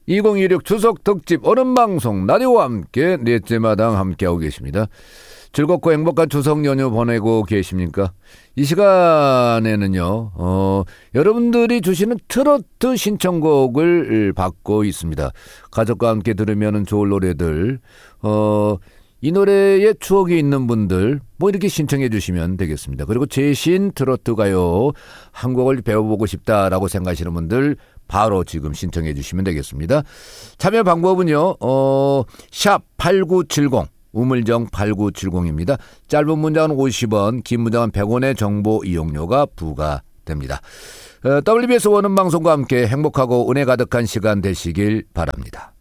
2016 추석 특집 어른 방송 라디오와 함께 넷째 마당 함께하고 계십니다. 즐겁고 행복한 추석 연휴 보내고 계십니까? 이 시간에는요, 여러분들이 주시는 트로트 신청곡을 받고 있습니다. 가족과 함께 들으면 좋을 노래들, 이 노래에 추억이 있는 분들 뭐 이렇게 신청해 주시면 되겠습니다. 그리고 최신 트로트 가요 한 곡을 배워보고 싶다라고 생각하시는 분들 바로 지금 신청해 주시면 되겠습니다. 참여 방법은요, 샵 8970 우물정 8970입니다. 짧은 문장은 50원, 긴 문장은 100원의 정보 이용료가 부과됩니다. WBS 원음방송과 함께 행복하고 은혜 가득한 시간 되시길 바랍니다.